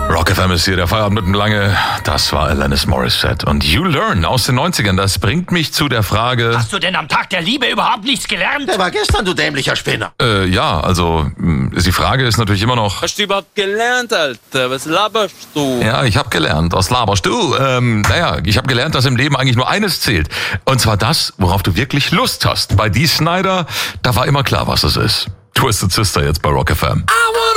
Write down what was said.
Rock FM ist hier, der Feierabend mitten lange. Das war Alanis Morissette und You Learn aus den 90ern. Das bringt mich zu der Frage... Hast du denn am Tag der Liebe überhaupt nichts gelernt? Der war gestern, du dämlicher Spinner. Ja, also die Frage ist natürlich immer noch... Hast du überhaupt gelernt, Alter? Was laberst du? Ja, ich habe gelernt. Was laberst du? Ich habe gelernt, dass im Leben eigentlich nur eines zählt. Und zwar das, worauf du wirklich Lust hast. Bei Dee Snider, da war immer klar, was es ist. Twisted Sister jetzt bei Rock FM.